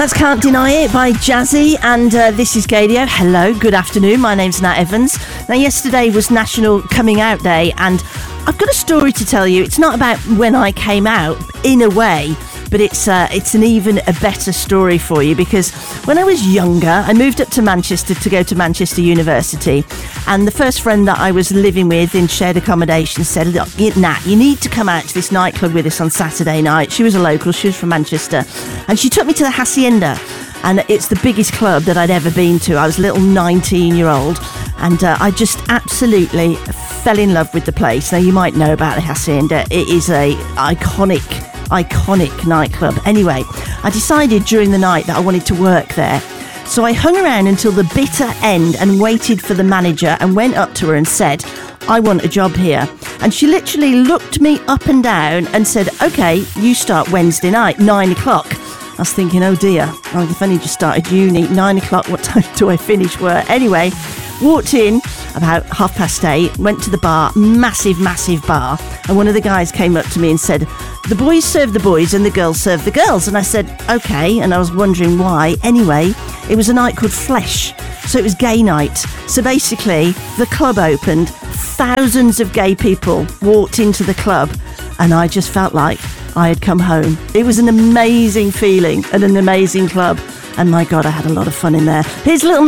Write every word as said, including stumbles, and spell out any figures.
That's Can't Deny It by Jazzy, and uh, this is Gadio. Hello, good afternoon, my name's Nat Evans. Now, yesterday was National Coming Out Day, and I've got a story to tell you. It's not about when I came out, in a way, but it's uh, it's an even a better story for you, because when I was younger, I moved up to Manchester to go to Manchester University, and the first friend that I was living with in shared accommodation said, look, Nat, you need to come out to this nightclub with us on Saturday night. She was a local, she was from Manchester, and she took me to the Hacienda, and it's the biggest club that I'd ever been to. I was a little nineteen-year-old, and uh, I just absolutely fell in love with the place. Now, you might know about the Hacienda. It is a iconic iconic nightclub. Anyway, I decided during the night that I wanted to work there. So I hung around until the bitter end and waited for the manager and went up to her and said, I want a job here. And she literally looked me up and down and said, okay, you start Wednesday night, nine o'clock. I was thinking, oh dear, I've only just started uni, nine o'clock, what time do I finish work? Anyway, walked in about half past eight, went to the bar, massive, massive bar, and one of the guys came up to me and said, the boys serve the boys and the girls serve the girls. And I said, okay, and I was wondering why. Anyway, it was a night called Flesh, so it was gay night. So basically, the club opened, thousands of gay people walked into the club, and I just felt like I had come home. It was an amazing feeling and an amazing club, and my God, I had a lot of fun in there. Here's a little